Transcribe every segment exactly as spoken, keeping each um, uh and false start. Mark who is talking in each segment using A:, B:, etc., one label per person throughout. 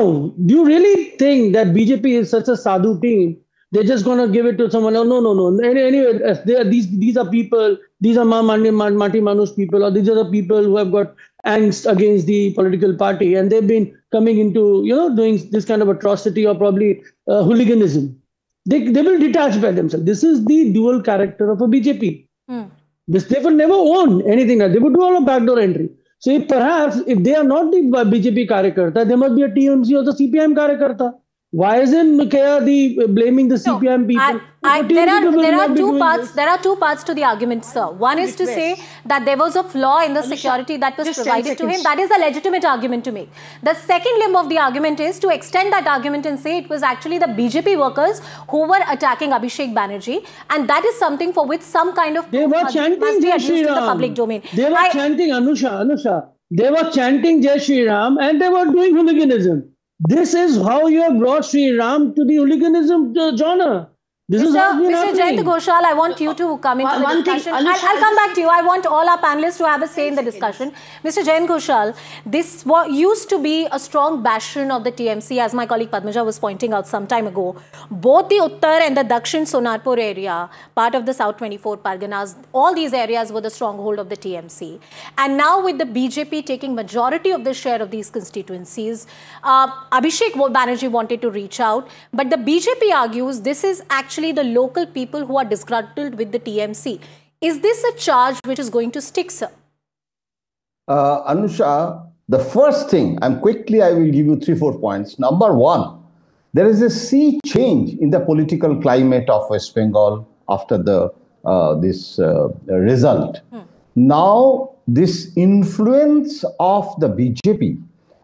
A: No, do you really think that B J P is such a sadhu team? They're just going to give it to someone else? No, no, no. Any- Anyway, as they are, these these are people. These are Ma- Mati Ma- Mati Manush people, or these are the people who have got angst against the political party, and they've been coming into you know doing this kind of atrocity or probably uh, hooliganism. They they will detach by themselves. This is the dual character of a B J P.
B: Hmm.
A: This they will never own anything else. They would do all a backdoor entry. So if perhaps if they are not the B J P Karyakarta, they must be a T M C or the C P I M Karyakarta. Why isn't Kaya the blaming the
B: No,
A: C P I M people?
B: I, I,
A: The
B: there
A: T M C
B: are
A: people
B: there
A: will
B: are
A: not be
B: two
A: doing
B: parts.
A: this.
B: There are two parts to the argument, sir. One is to say that there was a flaw in the security that was
C: just ten
B: provided to him.
C: seconds.
B: That is a legitimate argument to make. The second limb of the argument is to extend that argument and say it was actually the B J P workers who were attacking Abhishek Banerjee, and that is something for which some kind of
A: They were
B: must
A: chanting
B: be
A: Jai
B: adduced
A: Shri
B: in the
A: Ram.
B: public domain.
A: They were
B: I-
A: chanting Anusha, Anusha. They were chanting Jai Shri Ram and they were doing hooliganism. This is how you have brought Sri Ram to the hooliganism uh, genre. This is
B: Mister
A: how it's been
B: Mister Jayant
A: happening.
B: Ghoshal, I want you to come into
C: One-
B: the
C: one thing,
B: discussion. I'll,
C: Anusha,
B: I'll come back to you. I want all our panelists to have a say in the discussion. Mister Jayant Ghoshal, this wa- used to be a strong bastion of the T M C, as my colleague Padmaja was pointing out some time ago. Both the Uttar and the Dakshin Sonarpur area, part of the South twenty-four Parganas, all these areas were the stronghold of the T M C. And now with the B J P taking majority of the share of these constituencies, uh, Abhishek Banerjee wanted to reach out, but the B J P argues this is actually the local people who are disgruntled with the T M C. Is this a charge which is going to stick, sir?
D: Uh, Anusha, the first thing, and quickly I will give you three, four points. Number one, there is a sea change in the political climate of West Bengal after the uh, this uh, result.
B: Hmm.
D: Now, this influence of the B J P,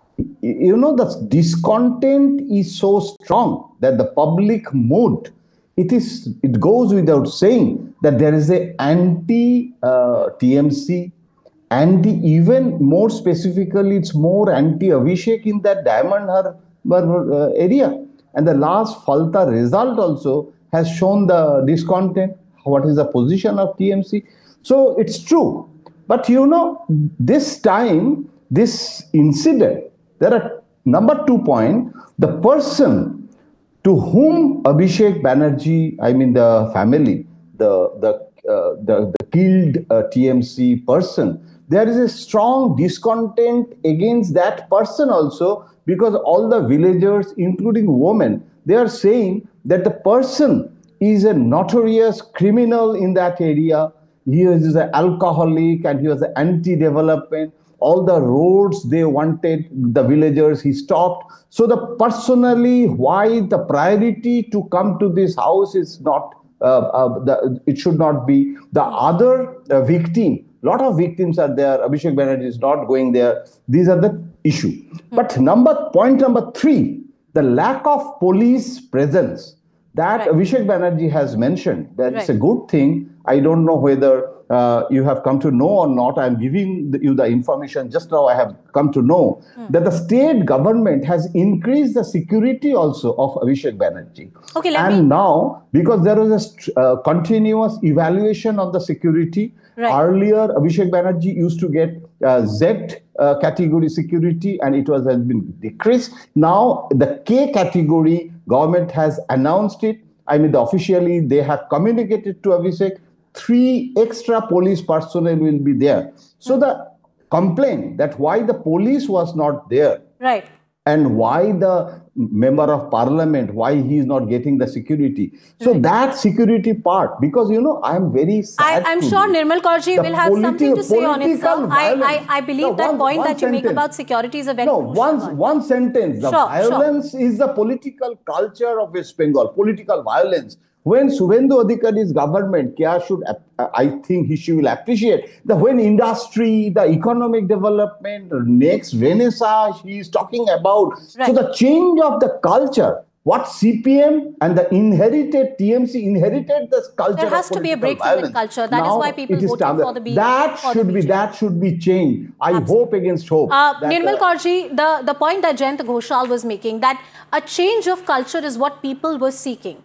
D: you know, the discontent is so strong that the public mood, it is, it goes without saying that there is a anti uh, T M C, anti, even more specifically, it's more anti Abhishek in that Diamond Harbour uh, area. And the last Falta result also has shown the discontent. What is the position of T M C? So it's true. But you know, this time, this incident, there are number two point, the person to whom Abhishek Banerjee, I mean the family, the the uh, the, the killed uh, T M C person, there is a strong discontent against that person also, because all the villagers, including women, they are saying that the person is a notorious criminal in that area. He is an alcoholic and he was an anti-development. All the roads they wanted, the villagers, he stopped. So the personally, why the priority to come to this house is not, uh, uh, the, it should not be the other uh, victim. Lot of victims are there. Abhishek Banerjee is not going there. These are the issue. But number point number three, the lack of police presence that
B: Right.
D: Abhishek Banerjee has mentioned. That's
B: Right.
D: a good thing. I don't know whether uh, you have come to know or not. I'm giving the, you the information. Just now I have come to know
B: Hmm.
D: that the state government has increased the security also of Abhishek Banerjee.
B: Okay, let
D: and
B: me-
D: now, because there was a st- uh, continuous evaluation of the security,
B: Right.
D: earlier Abhishek Banerjee used to get uh, Z uh, category security and it was has been decreased. Now the K category, government has announced it. I mean, the officially they have communicated to Abhishek, three extra police personnel will be there. So the complaint that why the police was not there
B: Right.
D: and why the member of parliament, why he is not getting the security. So
B: Right.
D: that security part, because you know, I am very
B: I,
D: sad.
B: I'm
D: to
B: sure
D: this.
B: Nirmal Kaurji
D: The
B: will have something
D: politi-
B: to say on it, sir.
D: political
B: I, I,
D: violence.
B: I believe
D: No,
B: that
D: one-
B: point
D: one
B: that you make
D: sentence.
B: about security is a very
D: No,
B: crucial
D: one,
B: one.
D: one sentence. The
B: Sure, sure.
D: violence is the political culture of West Bengal, political violence. When Subhendu Adhikari's government, Kya should, ap- I think he should will appreciate that when industry, the economic development, next Renaissance, he is talking about.
B: Right.
D: So the change of the culture, what C P M and the inherited T M C inherited this culture.
B: There has
D: of
B: to be a
D: political
B: break from that
D: violence.
B: culture. That is
D: Now
B: why people
D: it is
B: voted
D: time
B: for the B-
D: That
B: for the
D: should be
B: B J P.
D: that should be changed. I
B: Absolutely.
D: hope against hope.
B: Uh,
D: that,
B: Nirmal
D: uh,
B: Kaurji, the, the point that Jayant Ghoshal was making, that a change of culture is what people were seeking.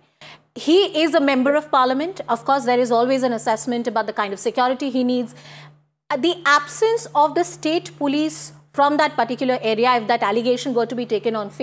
B: He is a member of parliament. Of course, there is always an assessment about the kind of security he needs. Uh, The absence of the state police from that particular area, if that allegation were to be taken on